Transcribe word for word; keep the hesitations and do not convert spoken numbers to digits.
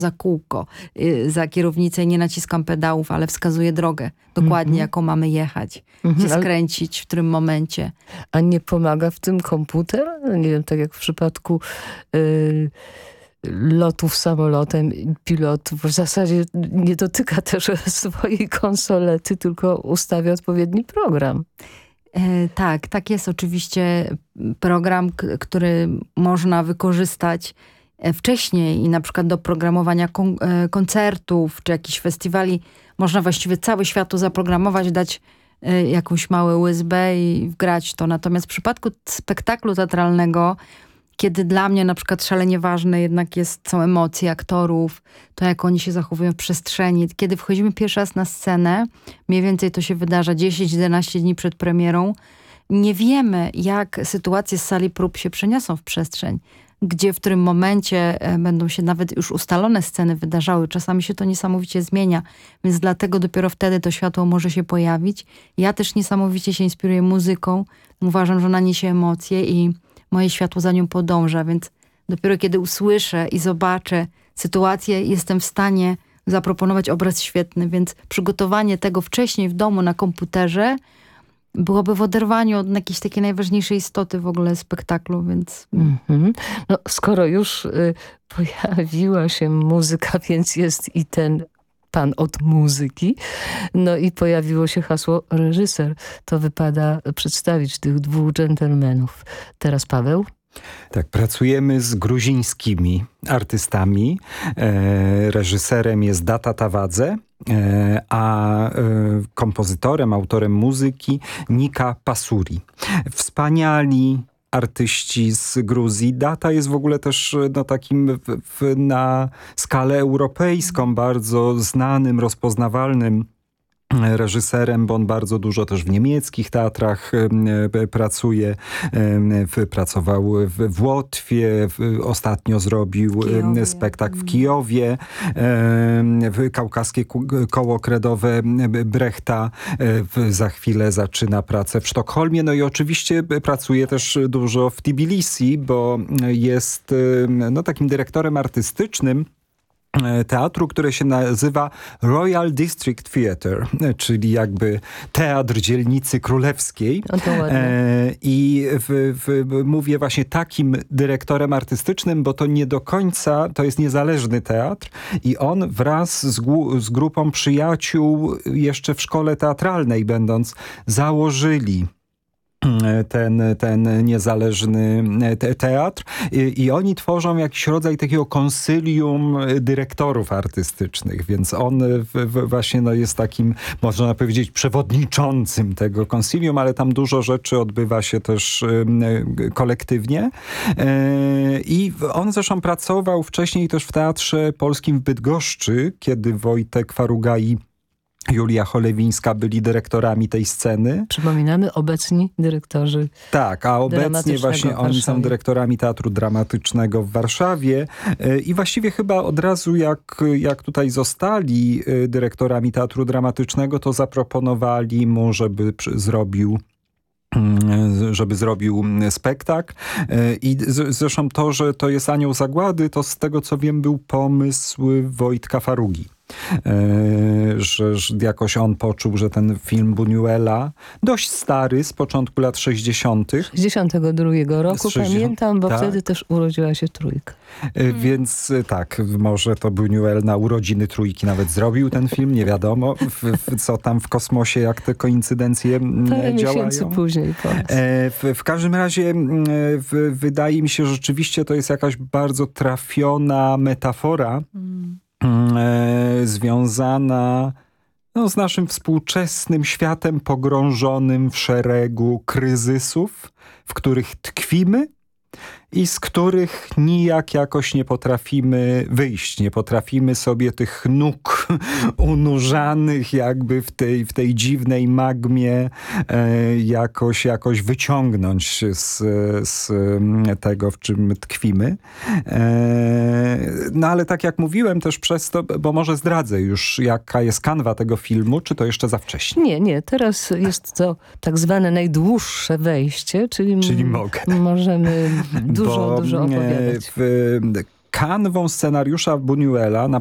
za kółko, y, za kierownicę i nie naciskam pedałów, ale wskazuję drogę. Dokładnie, mm-hmm. jaką mamy jechać. Mm-hmm. Gdzie skręcić, w którym momencie. A nie pomaga w tym komputer? Nie wiem, tak jak w przypadku y, lotów samolotem, pilot w zasadzie nie dotyka też swojej konsolety, tylko ustawia odpowiedni program. E, tak, tak jest oczywiście program, k- który można wykorzystać wcześniej i na przykład do programowania kon- koncertów czy jakichś festiwali można właściwie całe światu zaprogramować, dać y, jakąś małe U S B i wgrać to. Natomiast w przypadku spektaklu teatralnego, kiedy dla mnie na przykład szalenie ważne jednak jest, są emocje aktorów, to jak oni się zachowują w przestrzeni. Kiedy wchodzimy pierwszy raz na scenę, mniej więcej to się wydarza dziesięć jedenaście dni przed premierą, nie wiemy, jak sytuacje z sali prób się przeniosą w przestrzeń. Gdzie, w którym momencie będą się nawet już ustalone sceny wydarzały. Czasami się to niesamowicie zmienia, więc dlatego dopiero wtedy to światło może się pojawić. Ja też niesamowicie się inspiruję muzyką. Uważam, że ona niesie emocje i moje światło za nią podąża, więc dopiero kiedy usłyszę i zobaczę sytuację, jestem w stanie zaproponować obraz świetny, więc przygotowanie tego wcześniej w domu na komputerze byłoby w oderwaniu od jakiejś takiej najważniejszej istoty w ogóle spektaklu, więc... Mm-hmm. No, skoro już y, pojawiła się muzyka, więc jest i ten pan od muzyki, no i pojawiło się hasło reżyser. To wypada przedstawić tych dwóch dżentelmenów. Teraz Paweł. Tak, pracujemy z gruzińskimi artystami. E, reżyserem jest Data Tawadze, e, a e, kompozytorem, autorem muzyki Nika Pasuri. Wspaniali artyści z Gruzji. Data jest w ogóle też no, takim w, w, na skalę europejską bardzo znanym, rozpoznawalnym reżyserem, bo on bardzo dużo też w niemieckich teatrach e, pracuje. E, pracował w, w Łotwie, w, ostatnio zrobił Kijowie. spektakl w Kijowie, e, w Kaukaskie Koło Kredowe Brechta. E, w, za chwilę zaczyna pracę w Sztokholmie. No i oczywiście pracuje też dużo w Tbilisi, bo jest no, takim dyrektorem artystycznym teatru, które się nazywa Royal District Theatre, czyli jakby teatr dzielnicy królewskiej. O, to ładnie. E, I w, w, mówię właśnie takim dyrektorem artystycznym, bo to nie do końca, to jest niezależny teatr i on wraz z, z grupą przyjaciół jeszcze w szkole teatralnej będąc założyli ten, ten niezależny te, teatr I, i oni tworzą jakiś rodzaj takiego konsylium dyrektorów artystycznych, więc on w, w właśnie no jest takim, można powiedzieć, przewodniczącym tego konsylium, ale tam dużo rzeczy odbywa się też y, kolektywnie. Y, I on zresztą pracował wcześniej też w Teatrze Polskim w Bydgoszczy, kiedy Wojtek Farugai, Julia Cholewińska byli dyrektorami tej sceny. Przypominamy, obecni dyrektorzy. Tak, a obecnie właśnie oni są dyrektorami Teatru Dramatycznego w Warszawie i właściwie chyba od razu jak, jak tutaj zostali dyrektorami Teatru Dramatycznego, to zaproponowali mu, żeby zrobił żeby zrobił spektakl i zresztą to, że to jest Anioł Zagłady, to z tego co wiem był pomysł Wojtka Farugi. Że, że jakoś on poczuł, że ten film Buñuela, dość stary, z początku lat sześćdziesiątych. sześćdziesiątego drugiego roku, sześćdziesiątego pamiętam, bo tak. Wtedy też urodziła się trójka. Hmm. Więc tak, może to Buñuel na urodziny trójki nawet zrobił ten film, nie wiadomo, w, w, co tam w kosmosie, jak te koincydencje Parę działają. miesięcy później. W, w każdym razie w, wydaje mi się, że rzeczywiście to jest jakaś bardzo trafiona metafora, hmm. związana no, z naszym współczesnym światem pogrążonym w szeregu kryzysów, w których tkwimy i z których nijak jakoś nie potrafimy wyjść. Nie potrafimy sobie tych nóg unurzanych jakby w tej, w tej dziwnej magmie e, jakoś, jakoś wyciągnąć z, z tego, w czym tkwimy. E, no ale tak jak mówiłem też przez to, bo może zdradzę już, jaka jest kanwa tego filmu, czy to jeszcze za wcześnie? Nie, nie. Teraz jest to tak zwane najdłuższe wejście, czyli, czyli mogę. możemy dużo, bo dużo opowiadać. W, kanwą scenariusza Buñuela na